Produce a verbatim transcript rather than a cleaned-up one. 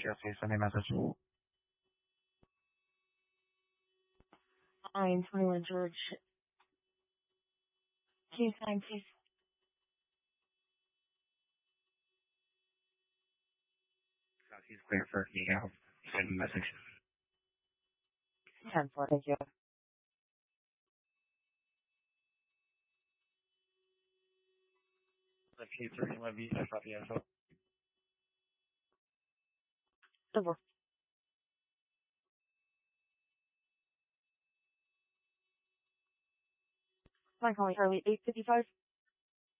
Jesse, send me a message. nine twenty-one George. Case nine, please. He's clear for me. I'll send him a message. ten four, thank you. K three, let me stop the info. Double. My calling Charlie eight fifty-five.